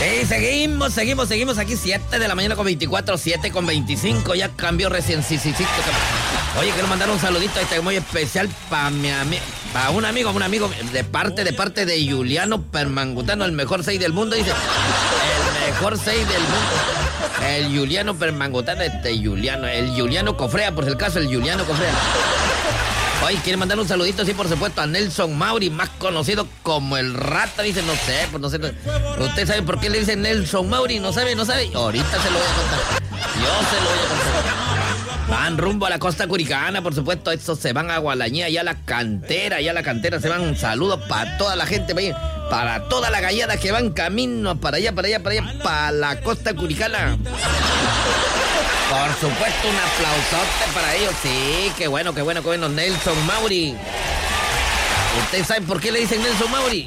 Sí, seguimos aquí, 7 de la mañana con 24, 7 con 25, ya cambió recién, sí. Oye, quiero mandar un saludito muy especial para un amigo, de parte de Juliano Permangutano, el mejor 6 del mundo, dice, el mejor 6 del mundo, el Juliano Permangutano, el Juliano Cofrea, por si el caso, el Juliano Cofrea. Oye, quiere mandar un saludito, sí, por supuesto, a Nelson Mauri, más conocido como el Rata, dice, no sé. ¿Usted sabe por qué le dicen Nelson Mauri? ¿No sabe? Ahorita se lo voy a contar. Yo se lo voy a contar. Van rumbo a la costa curicana, por supuesto, estos se van a Gualañía, ya a la cantera se van. Saludos para toda la gente, para toda la gallada que van camino para allá, para la costa curicana. Por supuesto, un aplausote para ellos. Sí, qué bueno, Nelson Mauri. ¿Usted sabe por qué le dicen Nelson Mauri?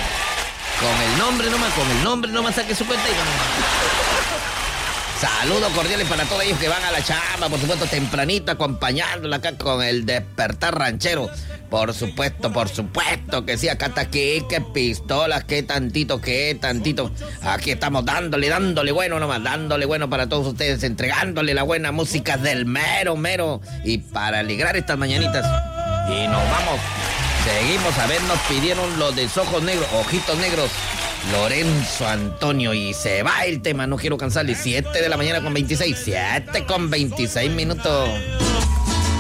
Con el nombre nomás saque su cuenta y saludos cordiales para todos ellos que van a la chamba, por supuesto, tempranito, acompañándola acá con el despertar ranchero. Por supuesto que sí, acá está aquí, qué pistolas, qué tantito. Aquí estamos dándole bueno para todos ustedes, entregándole la buena música del mero. Y para alegrar estas mañanitas. Y nos vamos. Seguimos, a ver, nos pidieron los de ojitos negros, Lorenzo Antonio, y se va el tema, no quiero cansarle. 7 de la mañana con 26 minutos.